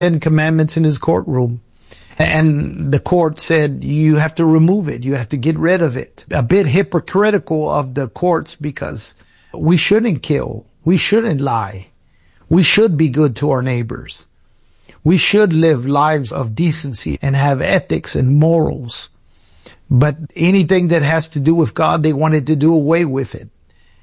Ten Commandments in his courtroom. And the court said, you have to remove it. You have to get rid of it. A bit hypocritical of the courts, because we shouldn't kill. We shouldn't lie. We should be good to our neighbors. We should live lives of decency and have ethics and morals. But anything that has to do with God, they wanted to do away with it.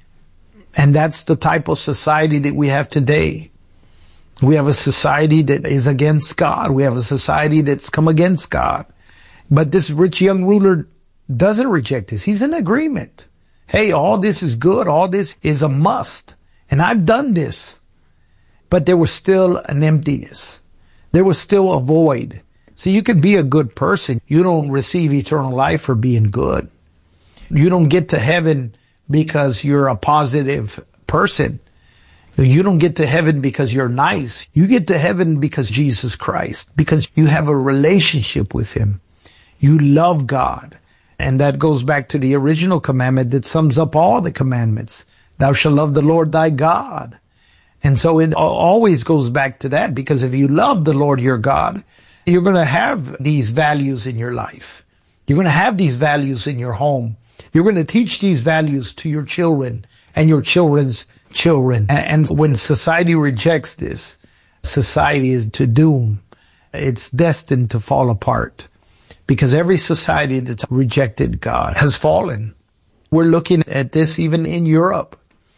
And that's the type of society that we have today. We have a society that is against God. We have a society that's come against God. But this rich young ruler doesn't reject this. He's in agreement. Hey, all this is good. All this is a must. And I've done this. But there was still an emptiness. There was still a void. See, you can be a good person. You don't receive eternal life for being good. You don't get to heaven because you're a positive person. You don't get to heaven because you're nice. You get to heaven because Jesus Christ, because you have a relationship with him. You love God. And that goes back to the original commandment that sums up all the commandments. Thou shalt love the Lord thy God. And so it always goes back to that, because if you love the Lord your God, you're going to have these values in your life. You're going to have these values in your home. You're going to teach these values to your children and your children's children. And when society rejects this, society is to doom. It's destined to fall apart, because every society that's rejected God has fallen. We're looking at this even in Europe.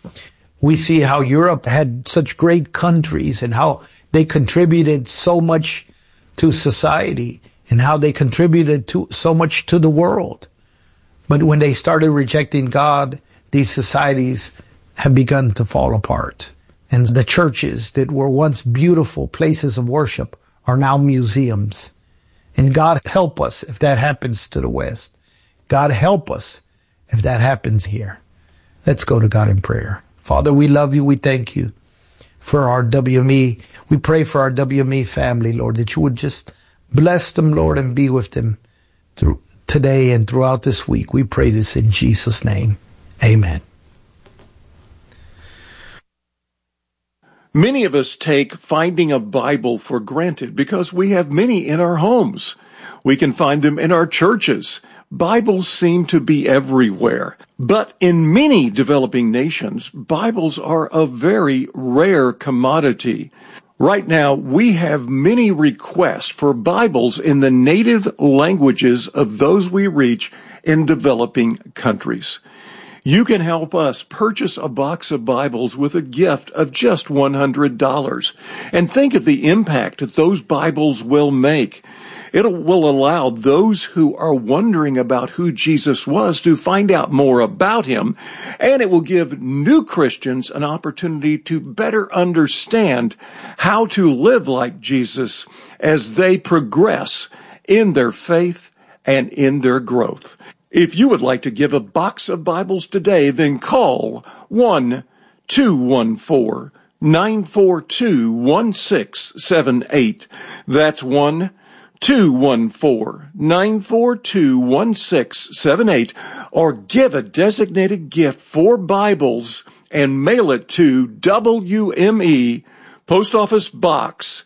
We see how Europe had such great countries and how they contributed so much to society and how they contributed to so much to the world. But when they started rejecting God, these societies have begun to fall apart. And the churches that were once beautiful places of worship are now museums. And God help us if that happens to the West. God help us if that happens here. Let's go to God in prayer. Father, we love you. We thank you for our WME. We pray for our WME family, Lord, that you would just bless them, Lord, and be with them through today and throughout this week. We pray this in Jesus' name. Amen. Many of us take finding a Bible for granted because we have many in our homes. We can find them in our churches. Bibles seem to be everywhere. But in many developing nations, Bibles are a very rare commodity. Right now, we have many requests for Bibles in the native languages of those we reach in developing countries. You can help us purchase a box of Bibles with a gift of just $100. And think of the impact that those Bibles will make. It will allow those who are wondering about who Jesus was to find out more about him, and it will give new Christians an opportunity to better understand how to live like Jesus as they progress in their faith and in their growth. If you would like to give a box of Bibles today, then call 1-214-942-1678. That's 1-214-942-1678, or give a designated gift for Bibles and mail it to WME, Post Office Box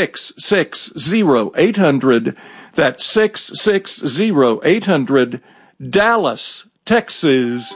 660-800. That's 660-800, Dallas, Texas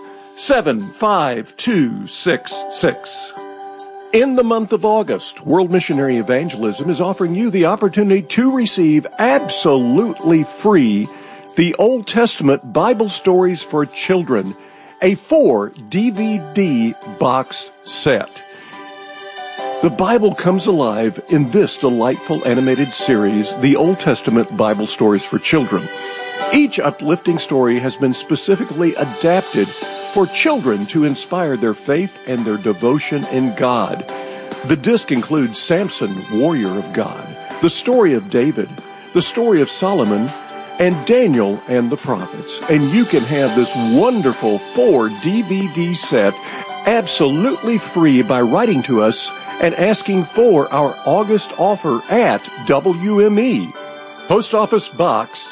75266. In the month of August, World Missionary Evangelism is offering you the opportunity to receive absolutely free the Old Testament Bible Stories for Children, a 4-DVD box set. The Bible comes alive in this delightful animated series, the Old Testament Bible Stories for Children. Each uplifting story has been specifically adapted for children to inspire their faith and their devotion in God. The disc includes Samson, warrior of God, the story of David, the story of Solomon, and Daniel and the prophets. And you can have this wonderful 4-DVD set absolutely free by writing to us and asking for our August offer at WME. Post Office Box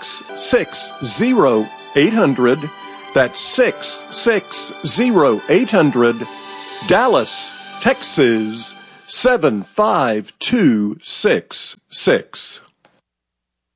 660-800. That's 660-800, Dallas, Texas 75266.